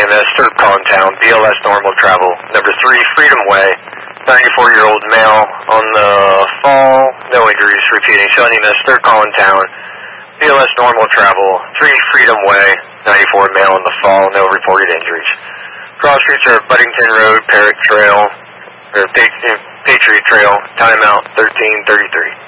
Miss, third call in town, BLS normal travel. Number 3, Freedom Way, 94-year-old male on the fall, no injuries, repeating. Showing you Miss, third call in town, BLS normal travel, 3 Freedom Way, 94 male on the fall, no reported injuries. Cross routes are Buddington Road, Parrot Trail, or Patriot Trail, timeout 13:33.